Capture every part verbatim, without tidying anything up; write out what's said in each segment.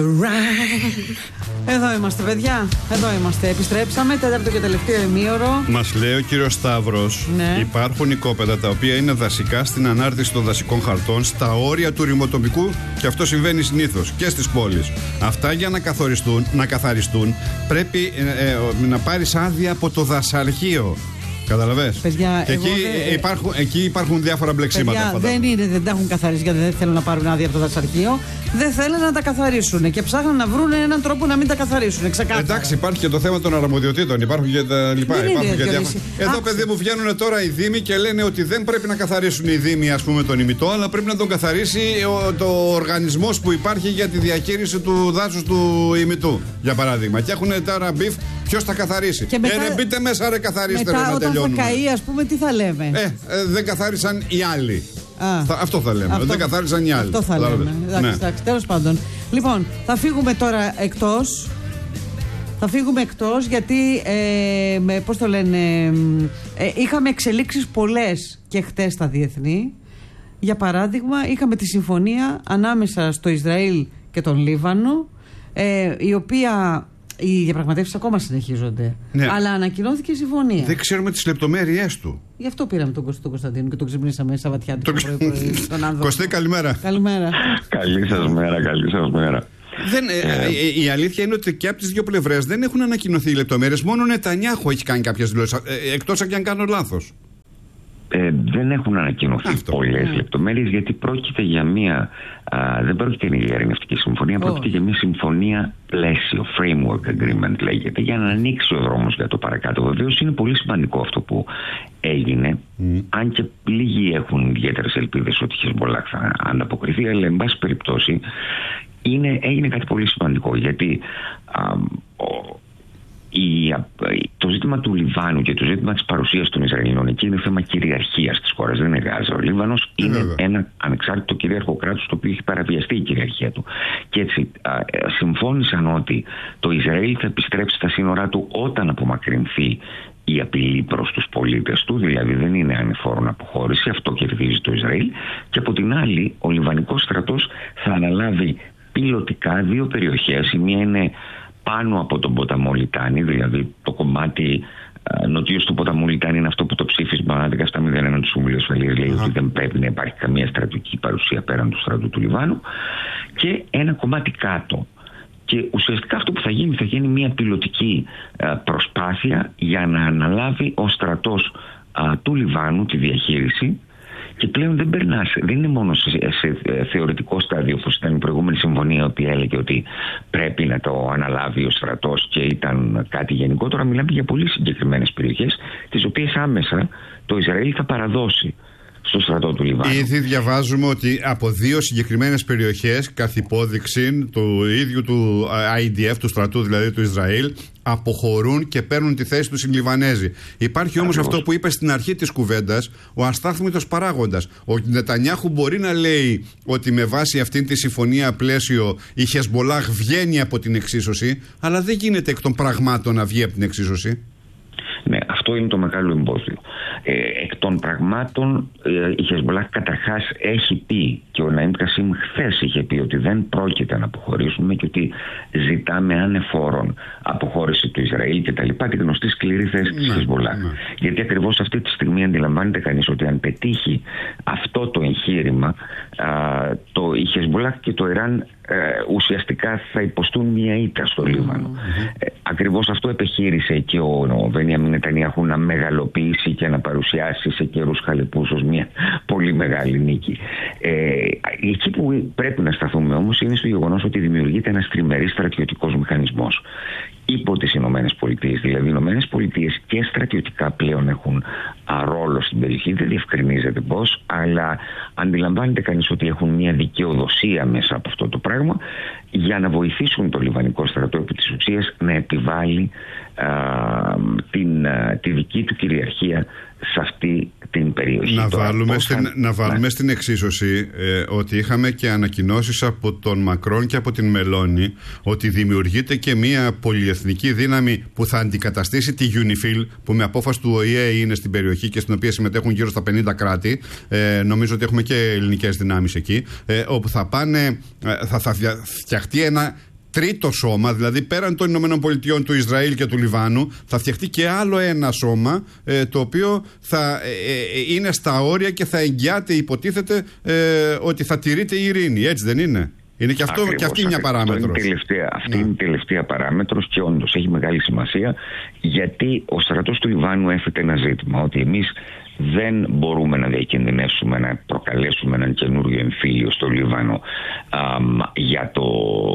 Εδώ είμαστε, παιδιά. Εδώ είμαστε. Επιστρέψαμε. Τέταρτο και τελευταίο ημίωρο. Μας λέει ο κύριος Σταύρος, ναι. Υπάρχουν οικόπεδα τα οποία είναι δασικά στην ανάρτηση των δασικών χαρτών στα όρια του ρημοτοπικού και αυτό συμβαίνει συνήθως και στις πόλεις. Αυτά για να καθοριστούν, να καθαριστούν πρέπει ε, ε, να πάρεις άδεια από το δασαρχείο. Καταλαβες. Παιδιά, και εκεί, δε... υπάρχουν, εκεί υπάρχουν διάφορα μπλεξίματα. Παιδιά, δεν είναι, δεν τα έχουν καθαρίσει γιατί δεν θέλουν να πάρουν άδεια από το δασαρχείο. Δεν θέλουν να τα καθαρίσουν και ψάχνουν να βρουν έναν τρόπο να μην τα καθαρίσουν. Ξεκάθαρα. Εντάξει, υπάρχει και το θέμα των αρμοδιοτήτων. Υπάρχουν και τα λοιπά. Δεν υπάρχουν είναι και διάφο... Εδώ, Άξε. παιδί μου, βγαίνουν τώρα οι Δήμοι και λένε ότι δεν πρέπει να καθαρίσουν οι Δήμοι, ας πούμε, τον ημιτό, αλλά πρέπει να τον καθαρίσει ο, το οργανισμός που υπάρχει για τη διαχείριση του δάσους του ημιτού. Για παράδειγμα. Και έχουν τώρα μπιφ. Ποιος θα καθαρίσει. Και μετά, ε, ρε, μπείτε μέσα, ρε, καθαρίστε. Μετά, ρε, να όταν τελειώνουμε. θα καεί, ας πούμε, τι θα λέμε. Ε, ε, δεν καθάρισαν οι άλλοι. Α, θα, αυτό θα λέμε. Αυτό, δεν καθάρισαν οι άλλοι. Αυτό θα Λάβετε. λέμε. Εντάξει, ναι. εντάξει, τέλος πάντων. Λοιπόν, θα φύγουμε τώρα εκτός. Θα φύγουμε εκτός γιατί, ε, με, πώς το λένε, ε, είχαμε εξελίξεις πολλές και χτες στα διεθνή. Για παράδειγμα, είχαμε τη συμφωνία ανάμεσα στο Ισραήλ και τον Λίβανο, ε, η οποία... Οι διαπραγματεύσεις ακόμα συνεχίζονται. Ναι. Αλλά ανακοινώθηκε η συμφωνία. Δεν ξέρουμε τις λεπτομέρειες του. Γι' αυτό πήραμε τον Κωστή Κωνσταντίνο και τον ξυπνήσαμε Σαββατιάτικο το... πρωί-πρωί. Κωστή, καλημέρα. Καλημέρα. Καλή σας μέρα, καλή σας μέρα. Δεν, ε, ε, η αλήθεια είναι ότι και από τις δύο πλευρές δεν έχουν ανακοινωθεί οι λεπτομέρειες. Μόνο ο Νετανιάχου έχει κάνει κάποιες δηλώσεις. Ε, εκτός αν κάνω λάθος. Ε, δεν έχουν ανακοινωθεί πολλές yeah. λεπτομέρειες, γιατί πρόκειται για μια. Α, δεν πρόκειται για μια ειρηνευτική συμφωνία, oh. πρόκειται για μια συμφωνία πλαίσιο, framework agreement λέγεται, για να ανοίξει ο δρόμος για το παρακάτω. Βεβαίως είναι πολύ σημαντικό αυτό που έγινε, mm. αν και λίγοι έχουν ιδιαίτερες ελπίδες ότι η Χεσμολάχ θα ανταποκριθεί, αλλά εν πάση περιπτώσει είναι, έγινε κάτι πολύ σημαντικό, γιατί. Α, ο, Η, το ζήτημα του Λιβάνου και το ζήτημα της παρουσίας των Ισραηλινών εκεί είναι θέμα κυριαρχίας της χώρας. Δεν είναι Γάζα. Ο Λίβανος είναι Βέβαια. ένα ανεξάρτητο κυρίαρχο κράτος το οποίο έχει παραβιαστεί η κυριαρχία του. Και έτσι α, συμφώνησαν ότι το Ισραήλ θα επιστρέψει στα σύνορά του όταν απομακρυνθεί η απειλή προς τους πολίτες του, δηλαδή δεν είναι ανεφόρον αποχώρηση, αυτό κερδίζει το Ισραήλ. Και από την άλλη, ο Λιβανικός στρατός θα αναλάβει πιλωτικά δύο περιοχές. Η μία είναι πάνω από τον ποταμό Λιτάνη, δηλαδή το κομμάτι uh, νοτίως του ποταμού Λιτάνη είναι αυτό που το ψήφισμα δεκαεπτά μηδέν ένα του Συμβουλίου Ασφαλείας λέει uh-huh. ότι δεν πρέπει να υπάρχει καμία στρατιωτική παρουσία πέραν του στρατού του Λιβάνου, και ένα κομμάτι κάτω. Και ουσιαστικά αυτό που θα γίνει, θα γίνει μια πιλωτική uh, προσπάθεια για να αναλάβει ο στρατός uh, του Λιβάνου τη διαχείριση. Και πλέον δεν περνάς, δεν είναι μόνο σε, σε θεωρητικό στάδιο όπως ήταν η προηγούμενη συμφωνία, που έλεγε ότι πρέπει να το αναλάβει ο στρατός και ήταν κάτι γενικό. Τώρα μιλάμε για πολύ συγκεκριμένες περιοχές, τις οποίες άμεσα το Ισραήλ θα παραδώσει στο στρατό του Λιβάνου. Ήδη διαβάζουμε ότι από δύο συγκεκριμένες περιοχές, καθ' υπόδειξη του ίδιου του άι ντι εφ, του στρατού δηλαδή του Ισραήλ, αποχωρούν και παίρνουν τη θέση τους οι Λιβανέζοι. Υπάρχει όμως Ακριβώς. αυτό που είπε στην αρχή της κουβέντας, ο αστάθμητος παράγοντας. Ο Νετανιάχου μπορεί να λέει ότι με βάση αυτήν τη συμφωνία πλαίσιο η Χεσμολάχ βγαίνει από την εξίσωση, αλλά δεν γίνεται εκ των πραγμάτων να βγει από την εξίσωση. Ναι, αυτό είναι το μεγάλο εμπόδιο. Ε, εκ των πραγμάτων ε, η Χεσμολάχ καταρχάς έχει πει, και ο Ναΐμ Κασίμ χθες είχε πει, ότι δεν πρόκειται να αποχωρήσουμε και ότι ζητάμε ανεφόρον αποχώρηση του Ισραήλ και τα λοιπά, τη γνωστή σκληρή θέση της Χεσμολάχ. Ναι. Γιατί ακριβώς αυτή τη στιγμή αντιλαμβάνεται κανείς ότι αν πετύχει αυτό το εγχείρημα, α, το, η Χεσμολάχ και το Ιράν ε, ουσιαστικά θα υποστούν μια ήττα στο Λίβανο. Mm-hmm. Ε, ακριβώς αυτό επιχείρησε και ο, ο Μπενιάμιν Νετανιάχου να μεγαλοποιήσει και να παρουσιάσει σε καιρούς χαλεπούς ως μια πολύ μεγάλη νίκη. Ε, εκεί που πρέπει να σταθούμε όμως είναι στο γεγονός ότι δημιουργείται ένας τριμερής στρατιωτικός μηχανισμός υπό τις Ηνωμένες Πολιτείες. Δηλαδή οι Ηνωμένες Πολιτείες και στρατιωτικά πλέον έχουν ρόλο στην περιοχή, δεν διευκρινίζεται πώς, αλλά αντιλαμβάνεται κανείς ότι έχουν μια δικαιοδοσία μέσα από αυτό το πράγμα για να βοηθήσουν το Λιβανικό στρατό επί της ουσίας να επιβάλλει α, την, α, τη δική του κυριαρχία σε αυτή την περιοχή. Να Τώρα, βάλουμε, πώς στην, θα... να βάλουμε ναι. στην εξίσωση ε, ότι είχαμε και ανακοινώσεις από τον Μακρόν και από την Μελώνη ότι δημιουργείται και μια πολυεθνική δύναμη που θα αντικαταστήσει τη UNIFIL, που με απόφαση του Ο Η Ε είναι στην περιοχή και στην οποία συμμετέχουν γύρω στα πενήντα κράτη. Ε, νομίζω ότι έχουμε και ελληνικές δυνάμεις εκεί, ε, όπου θα πάνε, ε, θα, θα φτιαχτεί ένα τρίτο σώμα, δηλαδή πέραν των Ηνωμένων Πολιτειών, του Ισραήλ και του Λιβάνου, θα φτιαχτεί και άλλο ένα σώμα, ε, το οποίο θα ε, ε, είναι στα όρια και θα εγγυάται, υποτίθεται, ε, ότι θα τηρείται η ειρήνη. Έτσι δεν είναι? Είναι και, αυτό, Ακριβώς, και αυτή μια παράμετρος. Είναι τελευταία, αυτή ναι. είναι η τελευταία παράμετρος και όντως έχει μεγάλη σημασία, γιατί ο στρατός του Λιβάνου έθετε ένα ζήτημα, ότι εμείς δεν μπορούμε να διακινδυνεύσουμε, να προκαλέσουμε έναν καινούριο εμφύλιο στο Λίβανο α, για, το,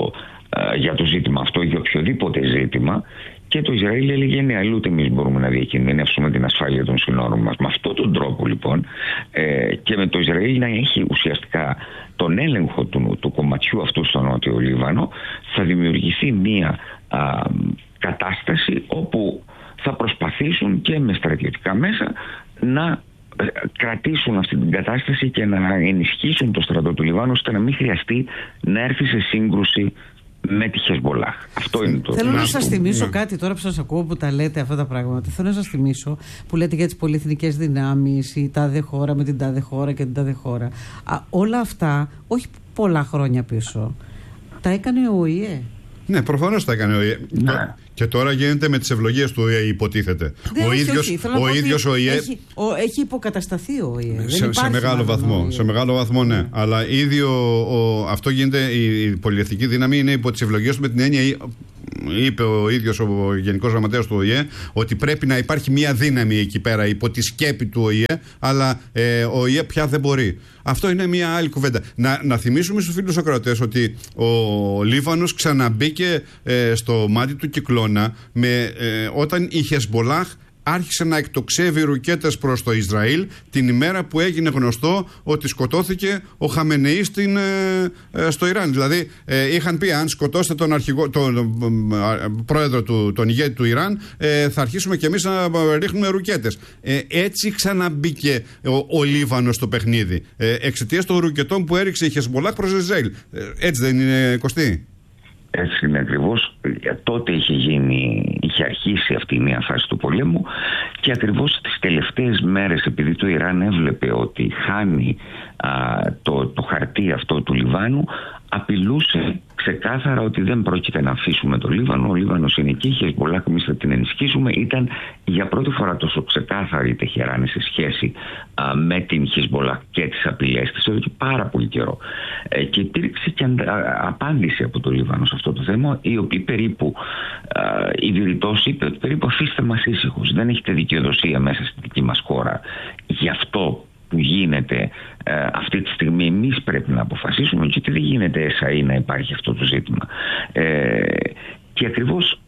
α, για το ζήτημα αυτό, για οποιοδήποτε ζήτημα. Και το Ισραήλ έλεγε ναι, αλλού εμείς μπορούμε να διακινδυνεύσουμε την ασφάλεια των συνόρων μας. Με αυτόν τον τρόπο λοιπόν ε, και με το Ισραήλ να έχει ουσιαστικά τον έλεγχο του, του κομματιού αυτού στο Νότιο Λίβανο, θα δημιουργηθεί μια α, κατάσταση όπου θα προσπαθήσουν και με στρατιωτικά μέσα να κρατήσουν αυτή την κατάσταση και να ενισχύσουν το στρατό του Λιβάνου, ώστε να μην χρειαστεί να έρθει σε σύγκρουση με τη Χεσμολάχ. Αυτό είναι το. Θέλω να σας θυμίσω ναι. κάτι τώρα που σας ακούω που τα λέτε αυτά τα πράγματα. Θέλω να σας θυμίσω που λέτε για τις πολυεθνικές δυνάμεις, η τάδε χώρα με την τάδε χώρα και την τάδε χώρα. Α, όλα αυτά, όχι πολλά χρόνια πίσω, τα έκανε ο ΟΗΕ. Ναι, προφανώς τα έκανε ο ΟΗΕ. Ναι. Και τώρα γίνεται με τις ευλογίες του ΟΗΕ, υποτίθεται. Δεν, ο όχι, ίδιος, όχι. ο ίδιος ο ΟΗΕ. Έχει, ο, έχει υποκατασταθεί ο ΟΗΕ. Σε, σε μεγάλο βαθμό. Σε μεγάλο βαθμό, ναι. Mm. Αλλά ήδη ο, ο, αυτό γίνεται, η, η πολυεθνική δύναμη είναι υπό τις ευλογίες του, με την έννοια, είπε ο ίδιος ο Γενικός Γραμματέας του ΟΗΕ, ότι πρέπει να υπάρχει μια δύναμη εκεί πέρα υπό τη σκέπη του ΟΗΕ, αλλά ε, ο ΟΗΕ πια δεν μπορεί. Αυτό είναι μια άλλη κουβέντα. Να, να θυμίσουμε στους φίλους ακροατές ότι ο Λίβανος ξαναμπήκε ε, στο μάτι του κυκλώνα με, ε, όταν η Χεσμολάχ άρχισε να εκτοξεύει ρουκέτες προς το Ισραήλ την ημέρα που έγινε γνωστό ότι σκοτώθηκε ο Χαμενεή στην, ε, ε, στο Ιράν. Δηλαδή ε, είχαν πει, αν σκοτώσετε τον, αρχηγό, τον ε, πρόεδρο του, τον ηγέτη του Ιράν, ε, θα αρχίσουμε κι εμείς να ρίχνουμε ρουκέτες. Ε, έτσι ξαναμπήκε ο, ο Λίβανος στο παιχνίδι, ε, εξαιτίας των ρουκετών που έριξε η Χεσμολάχ προς το Ισραήλ. Ε, έτσι δεν είναι, Κωστή? Έτσι είναι ακριβώς. Τότε είχε γίνει, είχε αρχίσει αυτή η νέα φάση του πολέμου και ακριβώς τις τελευταίες μέρες, επειδή το Ιράν έβλεπε ότι χάνει α, το, το χαρτί αυτό του Λιβάνου, απειλούσε ξεκάθαρα ότι δεν πρόκειται να αφήσουμε το Λίβανο. Ο Λίβανος είναι εκεί, η Χεσμολάχ εμείς θα την ενισχύσουμε. Ήταν για πρώτη φορά τόσο ξεκάθαρη η Τεχεράνη σε σχέση α, με την Χεσμολάχ και τις απειλές της εδώ και πάρα πολύ καιρό. Ε, και υπήρξε και αν, α, απάντηση από το Λίβανο σε αυτό το θέμα, η οποία περίπου α, η Δηρητός είπε ότι περίπου αφήστε μας ήσυχους, δεν έχετε δικαιοδοσία μέσα στη δική μας χώρα. Γι' αυτό που γίνεται ε, αυτή τη στιγμή εμείς πρέπει να αποφασίσουμε, γιατί δεν γίνεται ες έι να υπάρχει αυτό το ζήτημα. Ε, και ακριβώς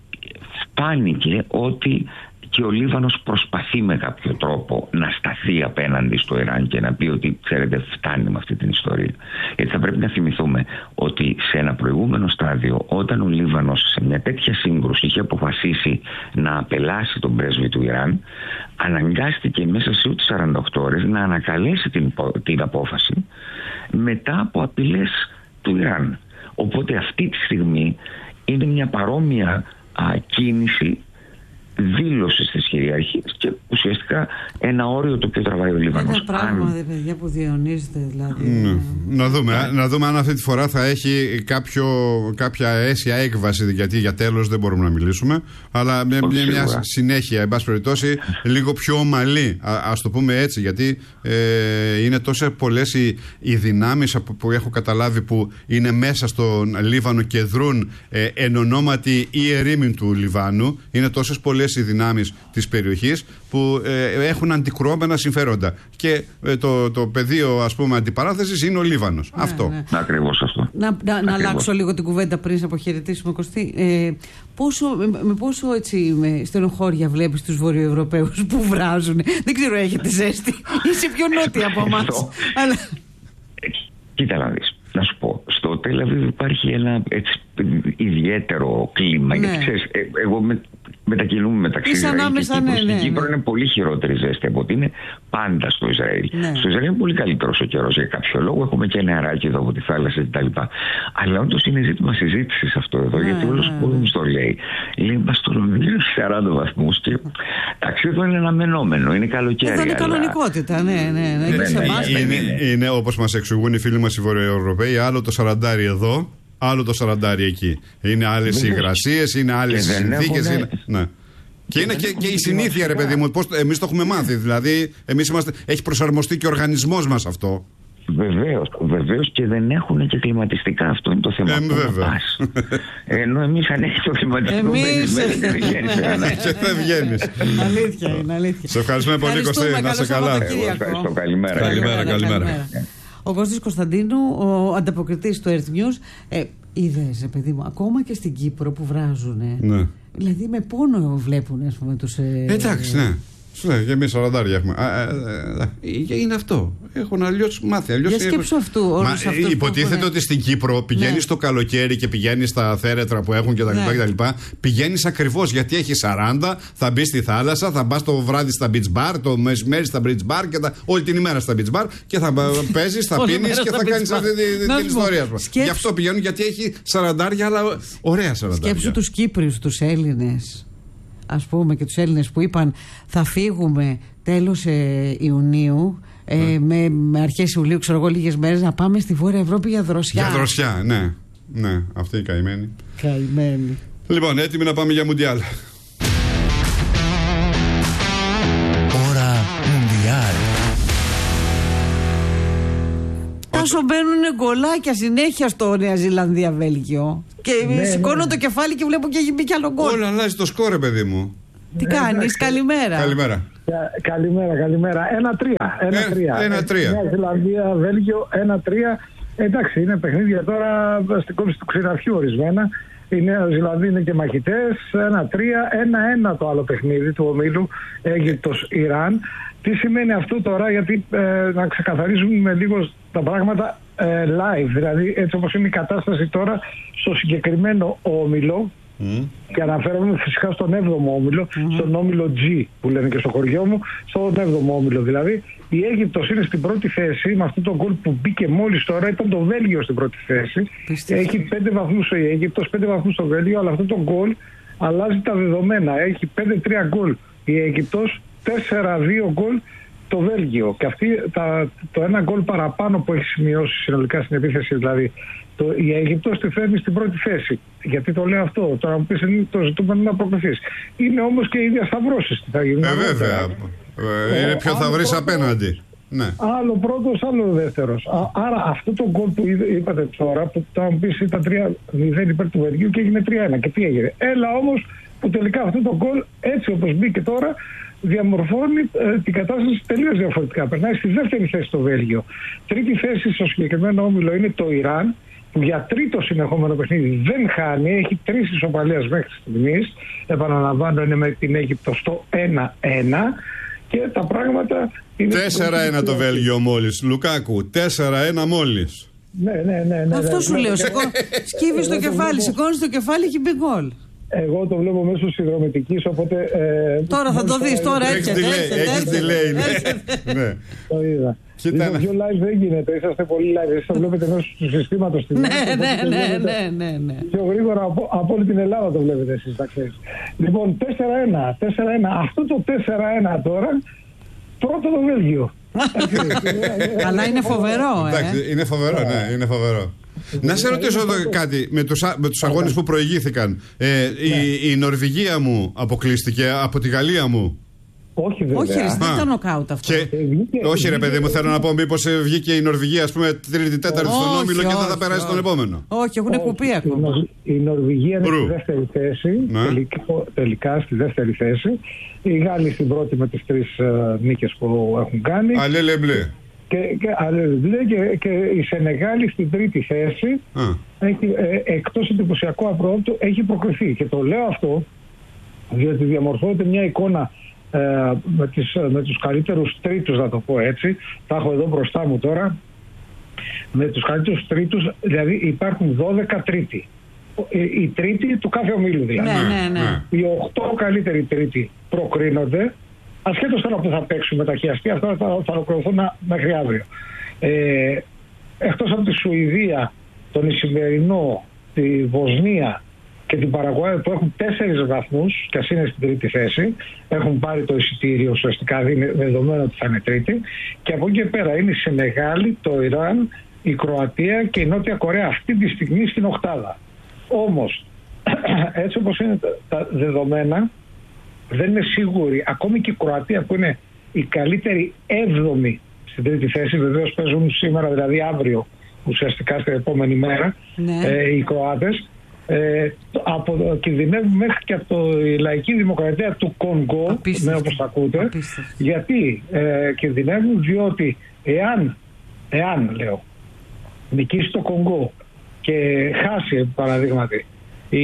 φάνηκε ότι και ο Λίβανος προσπαθεί με κάποιο τρόπο να σταθεί απέναντι στο Ιράν και να πει ότι ξέρετε φτάνει με αυτή την ιστορία. Γιατί θα πρέπει να θυμηθούμε ότι σε ένα προηγούμενο στάδιο, όταν ο Λίβανος σε μια τέτοια σύγκρουση είχε αποφασίσει να απελάσει τον πρέσβη του Ιράν, αναγκάστηκε μέσα σε ούτε σαράντα οκτώ ώρες να ανακαλέσει την, την απόφαση μετά από απειλές του Ιράν. Οπότε αυτή τη στιγμή είναι μια παρόμοια α, κίνηση δήλωση της κυριαρχίας και ουσιαστικά ένα όριο το οποίο τραβάει ο Λίβανος. Ένα πράγμα, αν... παιδιά, που διαιωνίζεται δηλαδή. Mm. Να, δούμε, να δούμε αν αυτή τη φορά θα έχει κάποιο, κάποια αίσια έκβαση, γιατί για τέλος δεν μπορούμε να μιλήσουμε, αλλά μια, μια, μια συνέχεια, εν πάση περιπτώσει, λίγο πιο ομαλή, α, ας το πούμε έτσι, γιατί ε, είναι τόσες πολλές οι, οι δυνάμεις που, που έχω καταλάβει που είναι μέσα στον Λίβανο και δρούν ε, εν ονόματι ή ερήμην του Λιβάνου. Είναι τόσες πολλές οι δυνάμεις της περιοχής που ε, έχουν αντικρουόμενα συμφέροντα και ε, το, το πεδίο, ας πούμε, αντιπαράθεσης είναι ο Λίβανος. Ναι, αυτό. Ναι. Ακριβώς αυτό. Να, να, να αλλάξω λίγο την κουβέντα πριν αποχαιρετήσουμε, Κωστή. Ε, πόσο, με, με πόσο έτσι με στενοχώρια βλέπεις τους Βορειοευρωπαίους που βράζουν? Δεν ξέρω, έχετε ζέστη? Είσαι πιο νότια από εμάς. Αλλά... Κοίτα να δεις. Να σου πω, στο Τελ Αβίβ υπάρχει ένα έτσι, ιδιαίτερο κλίμα. Ναι. Γιατί ξέρεις, ε, εγώ με, μετακινούμε μεταξύ Ισραήλ και Κύπρου. Στην ναι, Κύπρο ναι. είναι πολύ χειρότερη ζέστη από ότι είναι πάντα στο Ισραήλ. Ναι. Στο Ισραήλ είναι πολύ καλύτερος ο καιρός για κάποιο λόγο. Έχουμε και νεαράκι εδώ από τη θάλασσα κτλ. Αλλά όντως είναι ζήτημα συζήτησης αυτό εδώ, ναι, γιατί όλος ο κόσμος το λέει. Λέει, μα στο Λονδίνο σαράντα βαθμούς και εντάξει, εδώ είναι αναμενόμενο, είναι καλοκαίρι. Εδώ είναι αλλά... κανονικότητα, ναι, ναι. ναι, ναι, ναι, ναι είναι, είναι, είναι όπως μας εξηγούν οι φίλοι μας οι Βορειοευρωπαίοι, άλλο το σαραντάρι εδώ άλλο το σαραντάρι εκεί. Είναι άλλες υγρασίες, είναι άλλες συνθήκες. Έχουν... Είναι... Ναι. Και είναι και, και η συνήθεια, ρε παιδί μου. Εμείς το έχουμε μάθει. Δηλαδή, εμείς είμαστε, έχει προσαρμοστεί και ο οργανισμός μας αυτό. Βεβαίως, βεβαίως και δεν έχουν και κλιματιστικά. Αυτό είναι το θέμα. Ε, βέβαια. Ενώ εμείς αν έχει το κλιματιστικό εμείς δεν βγαίνεις. Και δεν βγαίνεις. Αλήθεια είναι, αλήθεια. Σε ευχαριστούμε πολύ, Κωστή. Να είσαι καλά. Ευχαριστώ. Καλημέρα. Καλημέρα, καλημέρα. Ο Κώστης Κωνσταντίνου, ο ανταποκριτής του Earth News. Ε, είδες, παιδί μου, ακόμα και στην Κύπρο που βράζουνε. Ναι. Δηλαδή με πόνο βλέπουν, ας πούμε, τους... Ε, εντάξει, ναι. Ναι, και εμείς σαραντάρια έχουμε. Α, ε, ε, ε, είναι αυτό. Έχουν αλλιώς μάθει. Αλλιώς για σκέψου αυτού. Μα, υποτίθεται ότι στην Κύπρο πηγαίνεις ναι. το καλοκαίρι και πηγαίνεις στα θέρετρα που έχουν κτλ. Ναι. Πηγαίνεις ακριβώς γιατί έχει σαράντα, θα μπει στη θάλασσα, θα πας το βράδυ στα beach bar, το μεσημέρι στα beach bar και τα, όλη την ημέρα στα beach bar και θα παίζεις, θα πίνεις και θα κάνεις αυτή την, την ιστορία σου. Σκέψου... Γι' αυτό πηγαίνουν γιατί έχει σαραντάρια, αλλά ωραία σαραντάρια. Σκέψου τους Κύπριους, τους Έλληνες. Ας πούμε και τους Έλληνες που είπαν θα φύγουμε τέλος ε, Ιουνίου ε, ναι. με, με αρχές Ιουλίου, ξέρω εγώ, λίγες μέρες να πάμε στη Βόρεια Ευρώπη για δροσιά. Για δροσιά, ναι, ναι, αυτή η καημένη. Καημένη. Λοιπόν, έτοιμοι να πάμε για Μουντιάλ. Ώρα Μουντιάλ. Όσο μπαίνουν γκολάκια συνέχεια στο Νέα Ζηλανδία Βέλγιο. Και ναι, σηκώνω ναι. το κεφάλι και βλέπω και έχει μπει κι άλλο γκολ. Όλα αλλάζει το σκόρ, παιδί μου. Τι ναι, κάνεις, καλημέρα. Καλημέρα. Καλημέρα, καλημέρα. ένα τρία. ένα τρία. ένα τρία. Νέα Ζηλανδία, Βέλγιο, ένα τρία. Εντάξει, είναι παιχνίδια τώρα στην κόψη του ξηραφιού ορισμένα. Η Νέα Ζηλανδία είναι και μαχητές. ένα τρία. ένα ένα το άλλο παιχνίδι του ομίλου, Αίγυπτος-Ιράν. Τι σημαίνει αυτό τώρα, γιατί ε, να ξεκαθαρίζουμε λίγο τα πράγματα ε, live, δηλαδή έτσι όπως είναι η κατάσταση τώρα στο συγκεκριμένο όμιλο mm. και αναφέρομαι φυσικά στον έβδομο όμιλο, mm. στον όμιλο G που λένε και στο χωριό μου, στον έβδομο όμιλο δηλαδή. Η Αίγυπτος είναι στην πρώτη θέση με αυτό το γκολ που μπήκε μόλις τώρα, ήταν το Βέλγιο στην πρώτη θέση. Πιστεύω. Έχει πέντε βαθμούς η Αίγυπτος, πέντε βαθμούς το Βέλγιο, αλλά αυτό το γκολ αλλάζει τα δεδομένα. Έχει πέντε τρία γκολ η Αίγυπτος, τέσσερα δύο γκολ το Βέλγιο. Και αυτή τα, το ένα γκολ παραπάνω που έχει σημειώσει συνολικά στην επίθεση, δηλαδή το, η Αίγυπτος τη φέρνει στην πρώτη θέση. Γιατί το λέω αυτό, τώρα μου πεις το ζητούμενο να προκριθείς. Είναι όμως και οι διασταυρώσεις τι θα γίνουν. Ε, βέβαια. Ε, είναι ποιο θα βρεις απέναντι. Ναι. Άλλο πρώτος, άλλο δεύτερος. Α, άρα αυτό το γκολ που είπατε τώρα, που θα μου πεις ήταν τρία μηδέν υπέρ του Βελγίου και έγινε τρία ένα. Και τι έγινε. Έλα όμως που τελικά αυτό το γκολ έτσι όπως μπήκε τώρα διαμορφώνει ε, την κατάσταση τελείως διαφορετικά. Περνάει στη δεύτερη θέση το Βέλγιο. Τρίτη θέση στο συγκεκριμένο όμιλο είναι το Ιράν, που για τρίτο συνεχόμενο παιχνίδι δεν χάνει, έχει τρεις ισοπαλίες μέχρι στιγμής. Επαναλαμβάνω, είναι με την Αίγυπτο στο ένα ένα και τα πράγματα είναι. τέσσερα ένα το Βέλγιο μόλις. Λουκάκου, τέσσερα ένα μόλις. Ναι, ναι, ναι, ναι. Αυτό ναι, σου ναι, λέω. ναι. Σκύβεις το κεφάλι, σηκώνεις το κεφάλι, έχει μπει γκολ. Εγώ το βλέπω μέσω συνδρομητικής, οπότε... Ε, τώρα θα το δεις, τώρα έρχεται. Έχεις delay, ναι. Το είδα. Λοιπόν, πιο live δεν γίνεται, είσαστε πολύ live, εσείς το βλέπετε μέσω του συστήματος. Ναι, ναι, ναι, ναι, ναι. Πιο γρήγορα από, από όλη την Ελλάδα το βλέπετε εσείς, θα ξέρεις. Λοιπόν, τέσσερα ένα, τέσσερα ένα. Αυτό το τέσσερα ένα τώρα, πρώτο το Βέλγιο. Αλλά είναι φοβερό, ε. Εντάξει, είναι φοβερό, ναι, είναι φοβερό. Να σε ρωτήσω εδώ κάτι, με τους, με τους αγώνες που προηγήθηκαν, ε, η, η Νορβηγία μου αποκλείστηκε από τη Γαλλία μου. Όχι βέβαια. Όχι, δεν ήταν νοκάουτ αυτό. Και, όχι ρε παιδί μου, θέλω να πω μήπως βγήκε η Νορβηγία, ας πούμε, τρίτη, τέταρτη στον όμιλο και δεν θα περάσει στον επόμενο. Όχι, έχουν κουπεί ακόμα. Η Νορβηγία είναι στη δεύτερη θέση, τελικά στη δεύτερη θέση. Οι Γάλλοι στην πρώτη με τις τρεις νίκες που έχουν κάνει. Αλέλεμπλε. Και, και, και, και η Σενεγάλη στην τρίτη θέση, έχει, ε, εκτός εντυπωσιακού απρόοπτου, έχει προκριθεί. Και το λέω αυτό διότι διαμορφώνεται μια εικόνα ε, με, τις, με τους καλύτερους τρίτους, να το πω έτσι. Τα έχω εδώ μπροστά μου τώρα. Με τους καλύτερους τρίτους, δηλαδή υπάρχουν δώδεκα τρίτοι. Οι τρίτοι του κάθε ομίλου δηλαδή. Ναι, ναι, ναι. Οι οκτώ καλύτεροι τρίτοι προκρίνονται. Ασχέτως τώρα που θα παίξουμε τα χιαστή, αυτά θα, θα ολοκληρωθούν μέχρι αύριο. Ε, εκτός από τη Σουηδία, τον Ισημερινό, τη Βοσνία και την Παραγουάη που έχουν τέσσερις βαθμούς και ας είναι στην τρίτη θέση, έχουν πάρει το εισιτήριο ουσιαστικά, είναι δεδομένο ότι θα είναι τρίτη. Και από εκεί και πέρα είναι η Σενεγάλη, το Ιράν, η Κροατία και η Νότια Κορέα αυτή τη στιγμή στην οκτάδα. Όμως, έτσι όπως είναι τα δεδομένα, δεν είναι σίγουροι. Ακόμη και η Κροατία που είναι η καλύτερη έβδομη στην τρίτη θέση, βεβαίως παίζουν σήμερα, δηλαδή αύριο, ουσιαστικά στην επόμενη μέρα, ναι. ε, οι Κροάτες, ε, από, κινδυνεύουν μέχρι και από τη λαϊκή δημοκρατία του Κονγκό, ναι, όπως τα ακούτε. Απίστευτο. Γιατί ε, κινδυνεύουν, διότι εάν, εάν λέω, νικήσει το Κονγκό και χάσει, παραδείγματι, η,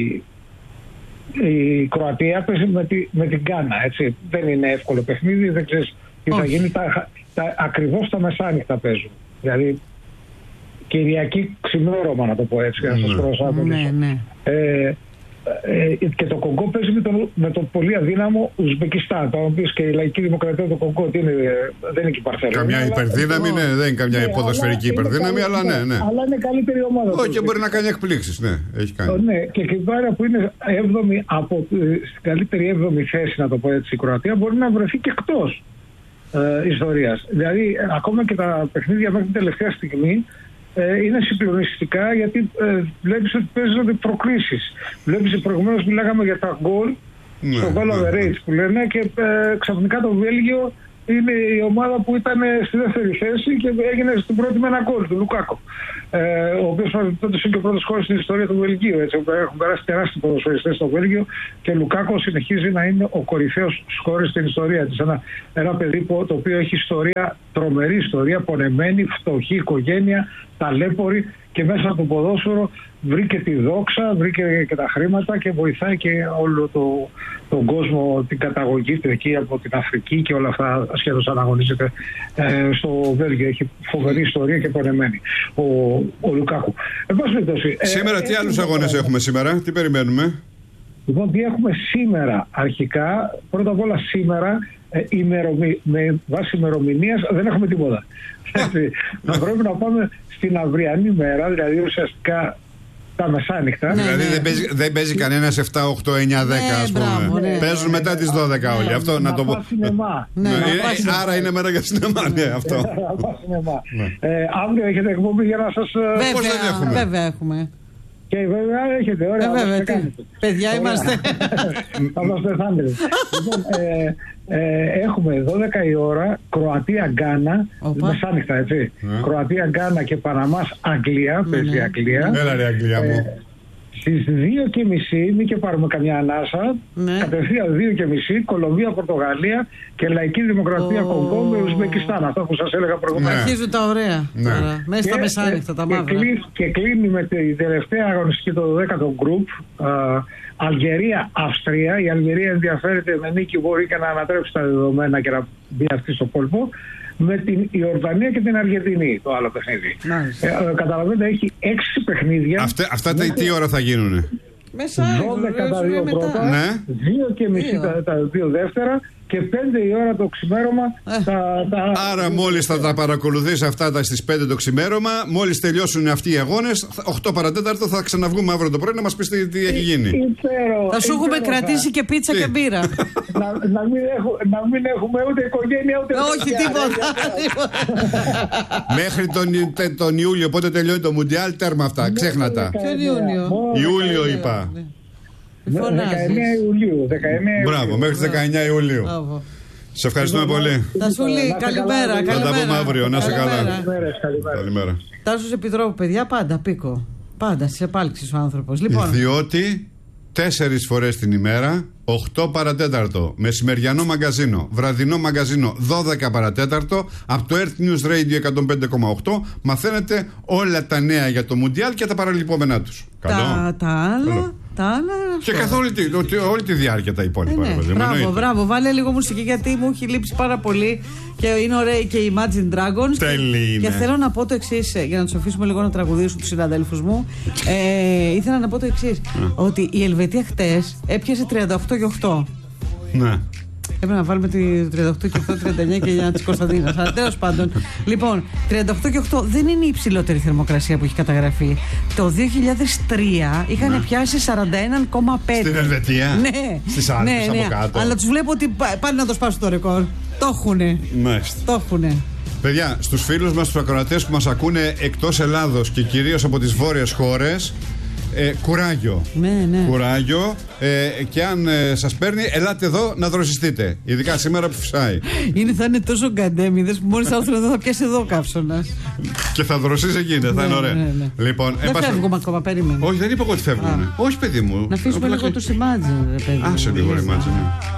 η Κροατία παίζει με, τη, με την Γκάνα, έτσι. Δεν είναι εύκολο παιχνίδι, δεν ξέρεις τι θα γίνει. Τα, τα, ακριβώς τα μεσάνυχτα παίζουν. Δηλαδή, Κυριακή ξημέρωμα, να το πω έτσι, να σας προσάπω. Ναι, ναι. Ε, ε, και το Κονγκό παίζει με το, με το πολύ αδύναμο Ουσμπεκιστάν. Το οποίο και η λαϊκή δημοκρατία του Κονγκό είναι, δεν είναι και Παρθελόνα. Καμιά υπερδύναμη, ναι, δεν είναι καμιά ναι, υποδοσφαιρική υπερδύναμη, αλλά ναι, ναι. Αλλά είναι καλύτερη ομάδα. Όχι, και μπορεί να κάνει εκπλήξεις, ναι, έχει κάνει. Ναι, και η Κιβάρα που είναι έβδομη από, στην καλύτερη έβδομη θέση, να το πω έτσι, η Κροατία, μπορεί να βρεθεί και εκτός ε, ιστορίας. Δηλαδή, ακόμα και τα παιχνίδια μέχρι την τελευταία στιγμή Ε, είναι συγκλονιστικά, γιατί ε, βλέπεις ότι παίζονται προκρίσεις. Βλέπεις, προηγουμένως μιλάγαμε για τα γκολ, ναι, στο goal average, ναι, που λένε, και ε, ξαφνικά το Βέλγιο είναι η ομάδα που ήταν στη δεύτερη θέση και έγινε στην πρώτη με ένα γκολ του Λουκάκο. Ε, ο οποίος τότε είναι και ο πρώτος χώρος στην ιστορία του Βελγίου. Έτσι, έχουν περάσει τεράστιοι ποδοσφαιριστές στο Βέλγιο και ο Λουκάκο συνεχίζει να είναι ο κορυφαίος σκόρερ στην ιστορία της. Ένα, ένα παιδί που, το οποίο έχει ιστορία, τρομερή ιστορία, πονεμένη, φτωχή οικογένεια, ταλέπορη, και μέσα από το ποδόσφαιρο βρήκε τη δόξα, βρήκε και τα χρήματα και βοηθάει και όλο το, τον κόσμο, την καταγωγή του εκεί από την Αφρική και όλα αυτά σχεδόν αναγωνίζεται ε, στο Βέλγιο. Έχει φοβερή ιστορία και πονεμένη ο, ο Λουκάκου. Ε, σήμερα ε, τι άλλους αγώνες έχουμε σήμερα, τι περιμένουμε? Λοιπόν, τι έχουμε σήμερα αρχικά? Πρώτα απ' όλα σήμερα, ε, ημερομη, με βάση ημερομηνίας δεν έχουμε τίποτα. Θα πρέπει να πάμε στην αυριανή μέρα, δηλαδή ουσιαστικά τα μεσάνυχτα. Ναι, δηλαδή ναι. δεν παίζει, δεν παίζει κανένας επτά, οκτώ, εννιά, δέκα, ναι, ας πούμε. Μπράβο, ναι. Παίζουν μετά τις δώδεκα ναι, όλοι. Αυτό να, να το πω. Σινεμά. Ναι, ναι, ναι, άρα είναι μέρα για σινεμά, ναι, αυτό. ναι. ε, αύριο έχετε εκπομπή για να σας... Βέβαια, πώς δεν έχουμε. Βέβαια έχουμε. Και βέβαια έχετε, ωραία. Ε, βέβαια, τι. Παιδιά ωραία. Είμαστε. Θα μας πεθάνετε. Λοιπόν, ε, ε, έχουμε δώδεκα η ώρα Κροατία-Γκάνα, μεσάνυχτα, έτσι. Yeah. Κροατία-Γκάνα και Παναμάς-Αγγλία, παίζει η Αγγλία. Έλα ρε Αγγλία μου. Ε, στις δύο και μισή, μην και πάρουμε καμιά ανάσα, ναι. κατευθείαν δύο και μισή, Κολομβία-Πορτογαλία και Λαϊκή Δημοκρατία oh. Κονγκό με Ουσμπεκιστάν. Αυτό που σας έλεγα προηγουμένως. Αρχίζουν τα ωραία. Ναι. Τώρα, μέσα στα μεσάνυχτα, τα μαύρα. Και, κλεί, και κλείνει με τη τελευταία αγωνιστική, το δέκατο γκρουπ, Αλγερία-Αυστρία. Η Αλγερία ενδιαφέρεται με νίκη, μπορεί και να ανατρέψει τα δεδομένα και να μπει αυτή στο κόλπο. Με την Ιορδανία και την Αργεντινή το άλλο παιχνίδι. Nice. Ε, καταλαβαίνετε, έχει έξι παιχνίδια. Αυτά, αυτά τα τι ώρα θα γίνουνε? Μέσα δώδεκα τα δύο πρώτα, ναι. δύο και μισή τα, τα δύο δεύτερα και πέντε η ώρα το ξημέρωμα. Ε. Τα, τα... Άρα μόλις θα τα παρακολουθείς αυτά τα στις πέντε το ξημέρωμα, μόλις τελειώσουν αυτοί οι αγώνες, οκτώ παρατέταρτο θα ξαναβγούμε αύριο το πρωί να μας πεις τι, τι έχει γίνει. Υπέρο, θα σου έχουμε κρατήσει και πίτσα τι? Και μπύρα. να, να, μην έχω, να μην έχουμε ούτε οικογένεια ούτε... Όχι τίποτα. Μέχρι τον, τον Ιούλιο, πότε τελειώνει το Μουντιάλ, τέρμα αυτά, ξέχνα τα. Ποιον Ιούνιο? Ιούλιο είπα. δεκαεννέα Ιουλίου. Μπράβο, μέχρι δεκαεννέα Ιουλίου. Σε ευχαριστούμε πολύ. Τασούλη, καλημέρα. Θα τα πούμε αύριο, να είσαι καλά. Καλημέρα. Τάσος Επιτρόπου, παιδιά, πάντα πίκο. Πάντα στις επάλξεις ο άνθρωπος. Λοιπόν. Διότι τέσσερις φορές την ημέρα, οκτώ παρατέταρτο, μεσημεριανό μαγκαζίνο, βραδινό μαγκαζίνο, δώδεκα παρατέταρτο, από το Earth News Radio εκατόν πέντε κόμμα οκτώ, μαθαίνετε όλα τα νέα για το Μουντιάλ και τα παραλειπόμενά τους. Καλό. Τα, τα άλλα. Καλό. Τα άλλα και καθ' όλη τη, όλη τη διάρκεια τα υπόλοιπα. Ε, ναι. Μπράβο, μπράβο. Βάλε λίγο μουσική γιατί μου έχει λείψει πάρα πολύ και είναι ωραίοι και οι Imagine Dragons. Τέλει είναι. Και θέλω να πω το εξής, για να τους αφήσουμε λίγο να τραγουδήσουν τους συναδέλφους μου. Ε, ήθελα να πω το εξής, ότι η Ελβετία χτες έπιασε τριάντα οκτώ και οκτώ. Ναι. Έπρεπε να βάλουμε τη τριάντα οκτώ και οκτώ, τριάντα εννιά και εννιά της Κωνσταντίνας. Αλλά τέλος πάντων. Λοιπόν, τριάντα οκτώ και οκτώ δεν είναι η υψηλότερη θερμοκρασία που έχει καταγραφεί. Το δύο χιλιάδες τρία είχαν ναι. πιάσει σαράντα ένα κόμμα πέντε. Στην Ελβετία. Ναι. Στις Άλπες ναι, ναι. από κάτω. Αλλά τους βλέπω ότι πάνε να το σπάσουν το ρεκόρ. Το έχουνε. Μάλιστα. Το έχουνε. Παιδιά, στους φίλους μας, τους ακροατές που μας ακούνε εκτός Ελλάδος και κυρίως από τις βόρειες χώρες, ε, κουράγιο. Ναι, ναι. Κουράγιο. Ε, και αν ε, σας παίρνει, ελάτε εδώ να δροσιστείτε. Ειδικά σήμερα που φυσάει. Είναι, θα είναι τόσο γκαντέμιδες που μόλις θα έρθουν εδώ θα πιάσει εδώ καύσωνας. Και θα δροσίσει εκείνη, θα είναι ωραία. Ναι, ναι. Λοιπόν, δεν έπασα... φεύγουμε ακόμα, περίμενε. Όχι, δεν είπα εγώ ότι φεύγουμε. Όχι, παιδί μου. Να αφήσουμε λίγο το σημάδι, παιδί. Άσε λίγο ρημάτζι, ναι.